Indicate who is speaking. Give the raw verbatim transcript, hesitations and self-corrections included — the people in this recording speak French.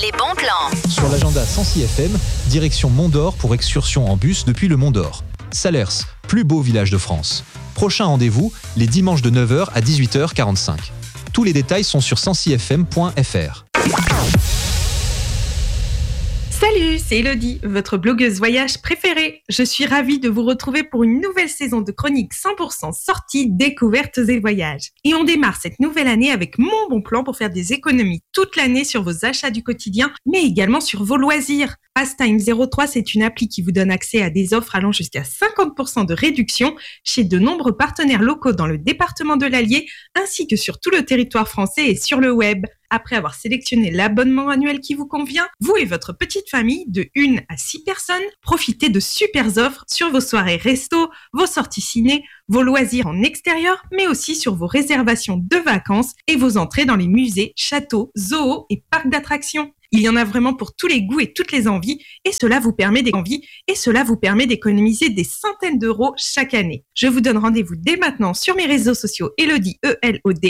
Speaker 1: Les bons plans.
Speaker 2: Sur l'agenda Sancy F M, direction Mont-d'Or pour excursion en bus depuis le Mont-d'Or. Salers, plus beau village de France. Prochain rendez-vous, les dimanches de neuf heures à dix-huit heures quarante-cinq. Tous les détails sont sur sancy f m point f r.
Speaker 3: Salut, c'est Elodie, votre blogueuse voyage préférée. Je suis ravie de vous retrouver pour une nouvelle saison de chroniques cent pour cent sorties, découvertes et voyages. Et on démarre cette nouvelle année avec mon bon plan pour faire des économies toute l'année sur vos achats du quotidien, mais également sur vos loisirs. Pastime zéro trois, c'est une appli qui vous donne accès à des offres allant jusqu'à cinquante pour cent de réduction chez de nombreux partenaires locaux dans le département de l'Allier, ainsi que sur tout le territoire français et sur le web. Après avoir sélectionné l'abonnement annuel qui vous convient, vous et votre petite famille de une à six personnes, profitez de super offres sur vos soirées resto, vos sorties ciné, vos loisirs en extérieur, mais aussi sur vos réservations de vacances et vos entrées dans les musées, châteaux, zoos et parcs d'attractions. Il y en a vraiment pour tous les goûts et toutes les envies, et cela vous permet d'envies, et cela vous permet d'économiser des centaines d'euros chaque année. Je vous donne rendez-vous dès maintenant sur mes réseaux sociaux Elodie E L O D